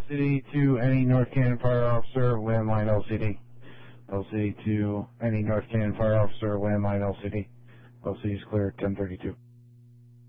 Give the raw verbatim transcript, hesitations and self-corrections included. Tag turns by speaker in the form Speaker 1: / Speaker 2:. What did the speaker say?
Speaker 1: C D to any North Canton Fire Officer, landline L C D. L C D to any North Canton Fire Officer, landline L C D. L C D is clear, ten thirty-two.